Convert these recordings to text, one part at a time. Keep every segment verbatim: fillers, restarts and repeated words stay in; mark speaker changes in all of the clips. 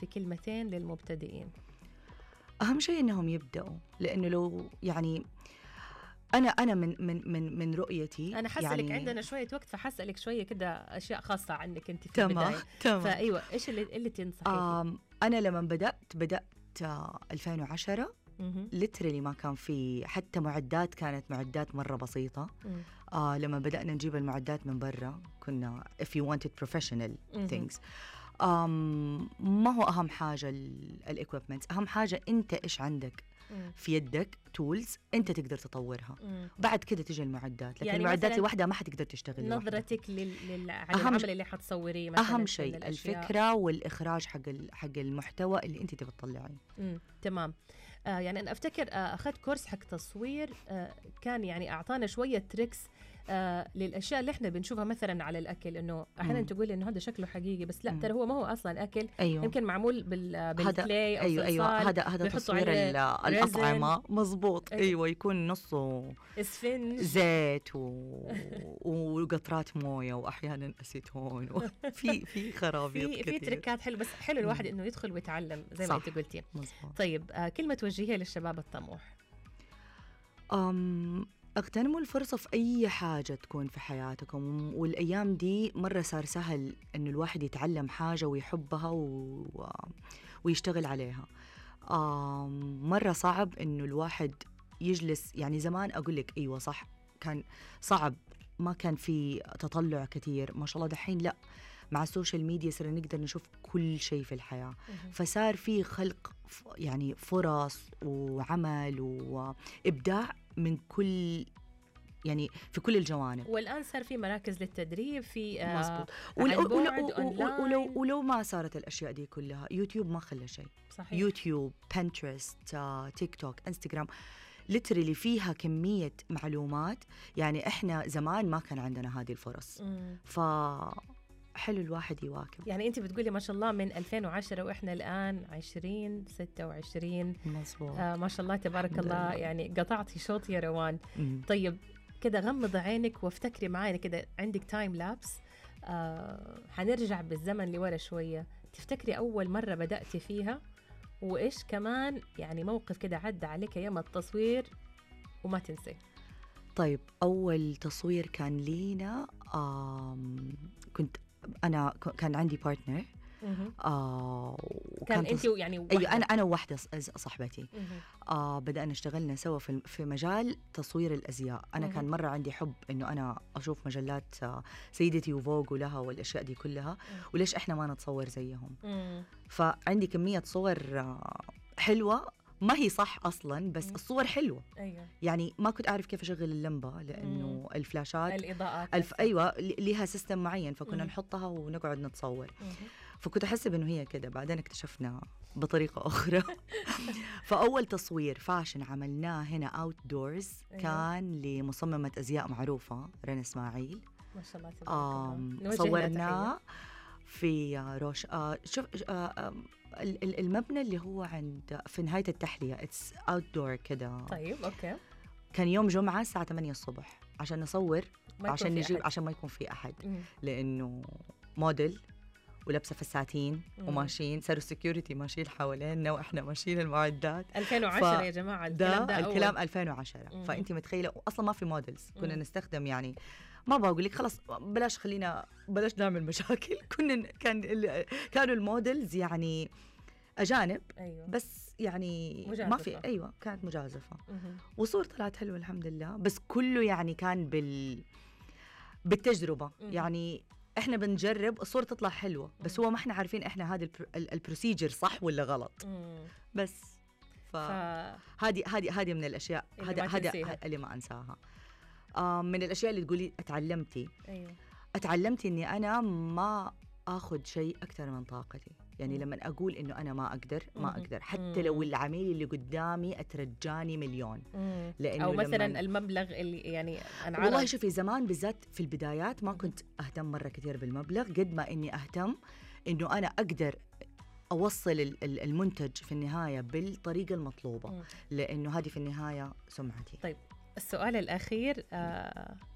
Speaker 1: في كلمتين للمبتدئين؟
Speaker 2: أهم شيء إنهم يبدأوا، لأنه لو يعني أنا أنا من من من من رؤيتي
Speaker 1: أنا حاسة
Speaker 2: يعني
Speaker 1: لك عندنا شوية وقت، فحسألك شوية كده أشياء خاصة عنك أنت في
Speaker 2: تمام
Speaker 1: البداية.
Speaker 2: تمام.
Speaker 1: فأيوة، إيش اللي اللي تنصحي فيه؟
Speaker 2: أنا لما بدأت بدأت ألفين وعشرة لترلي ما كان في حتى معدات، كانت معدات مرة بسيطة. آه لما بدأنا نجيب المعدات من برا كنا if you wanted professional things. آم ما هو أهم حاجة الإكويبمنتس، أهم حاجة أنت إيش عندك في يدك تولز أنت تقدر تطورها. مم. بعد كده تجي المعدات، لكن يعني المعدات لوحدها ما حتقدر تشتغل.
Speaker 1: نظرتك لل... لل... على العمل اللي حتصوريه مثلا،
Speaker 2: أهم شيء الفكرة والإخراج حق ال... حق المحتوى اللي أنت تبي تطلعيه.
Speaker 1: تمام. آه يعني أنا أفتكر آه أخذت كورس حق تصوير، آه كان يعني أعطانا شوية تريكس آه للأشياء اللي إحنا بنشوفها مثلا على الأكل، إنه أحيانا تقول إنه هذا شكله حقيقي بس لا، ترى هو ما هو أصلا أكل.
Speaker 2: أيوه.
Speaker 1: يمكن معمول بال... بالكلي أو
Speaker 2: أيوه أيوه هذا هذا تصوير الأطعمة مزبوط. أيوه, أيوه يكون نصه
Speaker 1: اسفنج
Speaker 2: زيت و... وقطرات مويه واحيانا اسيتون في في خرابيط
Speaker 1: في في تريكات حلو، بس حلو الواحد انه يدخل ويتعلم زي ما انت قلتي. طيب آه كلمه توجهيها للشباب الطموح؟
Speaker 2: أم اغتنموا الفرصة في أي حاجة تكون في حياتكم، والأيام دي مرة صار سهل إنه الواحد يتعلم حاجة ويحبها و... ويشتغل عليها. أم مرة صعب إنه الواحد يجلس، يعني زمان أقول لك أيوة صح كان صعب، ما كان في تطلع كثير، ما شاء الله دحين لا، مع السوشيال ميديا صرنا نقدر نشوف كل شيء في الحياة. فصار في خلق يعني فرص وعمل وإبداع من كل يعني في كل الجوانب.
Speaker 1: والآن صار في مراكز للتدريب في آه
Speaker 2: مظبوط. ولو, ولو, ولو, ولو ما صارت الأشياء دي كلها، يوتيوب ما خلى شيء.
Speaker 1: صحيح.
Speaker 2: يوتيوب، بنترست، آه، تيك توك، انستغرام، لترلي فيها كمية معلومات. يعني إحنا زمان ما كان عندنا هذه الفرص. ف حلو الواحد يواكب.
Speaker 1: يعني أنت بتقولي ما شاء الله من ألفين وعشرة وإحنا الآن عشرين ستة وعشرين.
Speaker 2: مظبوط.
Speaker 1: آه ما شاء الله تبارك الله.
Speaker 2: الله.
Speaker 1: يعني قطعتي شوط يا روان.
Speaker 2: مم.
Speaker 1: طيب كده غمض عينك وافتكري معايا كده، عندك تايم لابس، آه حنرجع بالزمن لورا شوية. تفتكري أول مرة بدأتي فيها، وإيش كمان يعني موقف كده عدى عليك يوم التصوير وما تنسي؟
Speaker 2: طيب أول تصوير كان لينا كنت أنا كان عندي بارتنر. آه
Speaker 1: كان أنت يعني
Speaker 2: واحدة. أيوة أنا أنا وواحدة صاحبتي. آه بدأنا اشتغلنا سوا في في مجال تصوير الأزياء. أنا مه. كان مرة عندي حب إنه أنا أشوف مجلات سيدتي وفوغ ولها والأشياء دي كلها، مه. وليش إحنا ما نتصور زيهم. مه. فعندي كمية صور حلوة ما هي صح أصلاً، بس مم. الصور حلوة.
Speaker 1: أيوة.
Speaker 2: يعني ما كنت أعرف كيف أشغل اللمبة، لأنه مم. الفلاشات
Speaker 1: الإضاءات
Speaker 2: الف... أيوة لها سيستم معين، فكنا مم. نحطها ونقعد نتصور. مم. فكنت أحسب إنه هي كده، بعدين اكتشفنا بطريقة أخرى. فأول تصوير فاشن عملناه هنا أوت دورز. أيوة. كان لمصممة أزياء معروفة رنا إسماعيل،
Speaker 1: ما شاء الله تبارك الله.
Speaker 2: صورناه في روش. آه شوف آه آه المبنى اللي هو عند في نهاية التحلية اتس اوت دور كده.
Speaker 1: طيب اوكي.
Speaker 2: كان يوم جمعة الساعة ثمانية الصبح عشان نصور، عشان نجيب أحد. عشان ما يكون في أحد. مم. لأنه موديل ولبسة فساتين وماشيين، صاروا السكيورتي ماشيين حوالينا وإحنا ماشيين المعدات.
Speaker 1: ألفين وعشرة ف... يا جماعة الكلام ده
Speaker 2: الكلام ألفين وعشرة. مم. فأنت متخيلة أصلا ما في موديلز، كنا مم. نستخدم يعني ما بقول لك خلاص بلاش خلينا بلاش نعمل مشاكل. كنا كان ال... كانوا الموديلز يعني أجانب.
Speaker 1: أيوة.
Speaker 2: بس يعني
Speaker 1: مجازفة.
Speaker 2: ما في أيوة كانت مجازفة. وصور طلعت حلوة الحمد لله، بس كله يعني كان بال بالتجربة. مم. يعني إحنا بنجرب الصورة تطلع حلوة، بس مم. هو ما إحنا عارفين إحنا هذا البروسيجر صح ولا غلط. مم. بس فهذه هذه هذه من الأشياء هذا هذا اللي ما أنساها. آه من الأشياء اللي تقولي اتعلمتي.
Speaker 1: أيوة.
Speaker 2: اتعلمتي إني أنا ما أخذ شيء أكثر من طاقتي. يعني مم. لما أقول إنه أنا ما أقدر ما مم. أقدر حتى مم. لو العميل اللي قدامي أترجاني مليون.
Speaker 1: لأنه أو مثلا المبلغ اللي يعني أنا
Speaker 2: والله شوفي زمان بالذات في البدايات ما كنت أهتم مرة كثير بالمبلغ قد ما إني أهتم إنه أنا أقدر أوصل المنتج في النهاية بالطريقة المطلوبة. مم. لأنه هذه في النهاية سمعتي.
Speaker 1: طيب السؤال الأخير، آه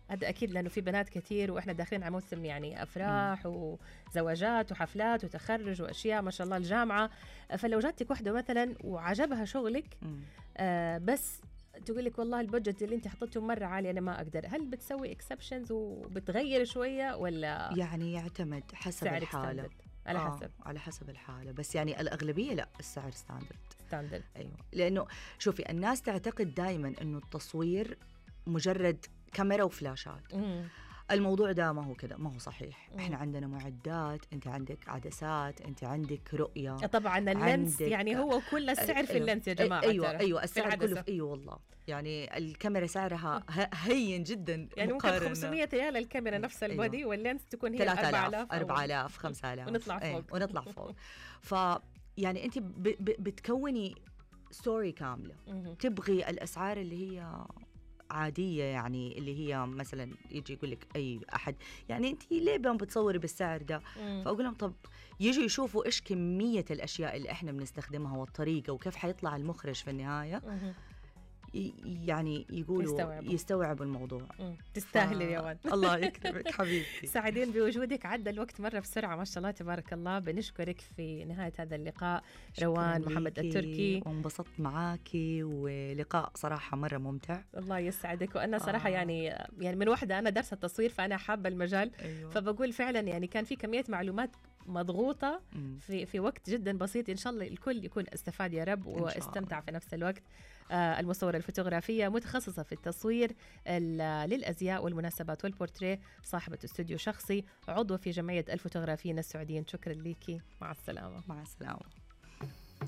Speaker 1: هذا اكيد، لانه في بنات كثير واحنا داخلين على موسم يعني افراح م. وزواجات وحفلات وتخرج واشياء ما شاء الله الجامعه. فلو جاتك واحده مثلا وعجبها شغلك آه بس تقول لك والله البادجت اللي انت حطيته مره عالي انا ما اقدر، هل بتسوي اكسبشنز وبتغير شويه ولا
Speaker 2: يعني يعتمد حسب الحاله؟
Speaker 1: ستاندرد. على
Speaker 2: آه
Speaker 1: حسب
Speaker 2: على حسب الحاله، بس يعني الاغلبيه لا، السعر ستاندرد.
Speaker 1: ستاندرد
Speaker 2: ايوه، لانه شوفي الناس تعتقد دائما انه التصوير مجرد كاميرا وفلاشات.
Speaker 1: مم.
Speaker 2: الموضوع ده ما هو كده، ما هو صحيح.
Speaker 1: مم.
Speaker 2: احنا عندنا معدات، انت عندك عدسات، انت عندك رؤيه.
Speaker 1: طبعا اللينس يعني هو كل السعر في اللينس يا جماعه.
Speaker 2: ايوه
Speaker 1: ترى.
Speaker 2: ايوه السعر كله في ايوه والله، يعني الكاميرا سعرها هين جدا،
Speaker 1: يعني ممكن خمسمية ريال الكاميرا نفس البودي. أيوة. واللينس تكون هي
Speaker 2: ثلاثة آلاف أربعة آلاف خمسة آلاف
Speaker 1: ونطلع فوق.
Speaker 2: أيه. ونطلع فوق. ف يعني انت ب... ب... بتكوني ستوري كامله. تبغي الاسعار اللي هي عادية، يعني اللي هي مثلا يجي يقول لك أي أحد يعني أنت ليه بهم بتصوري بالسعر ده؟
Speaker 1: مم.
Speaker 2: فأقول لهم طب يجوا يشوفوا إيش كمية الأشياء اللي إحنا بنستخدمها والطريقة وكيف حيطلع المخرج في النهاية.
Speaker 1: مم.
Speaker 2: يعني يقولوا
Speaker 1: يستوعبوا,
Speaker 2: يستوعبوا الموضوع.
Speaker 1: تستاهل ف... يا واد.
Speaker 2: الله يكرمك حبيبتي.
Speaker 1: سعيدين بوجودك، عدى الوقت مرة بسرعة ما شاء الله تبارك الله. بنشكرك في نهاية هذا اللقاء روان محمد التركي،
Speaker 2: وانبسطت معاكي ولقاء صراحة مرة ممتع.
Speaker 1: الله يسعدك. وأنا صراحة آه. يعني يعني من واحدة أنا درست التصوير فأنا حابة المجال.
Speaker 2: أيوة.
Speaker 1: فبقول فعلا يعني كان في كمية معلومات مضغوطة في في وقت جدا بسيط. إن شاء الله الكل يكون استفاد يا رب واستمتع في نفس الوقت. آه المصورة الفوتوغرافية متخصصة في التصوير للأزياء والمناسبات والبورتريه، صاحبة استوديو شخصي، عضو في جمعية الفوتوغرافيين السعوديين. شكرا ليكي، مع السلامة.
Speaker 2: مع السلامة.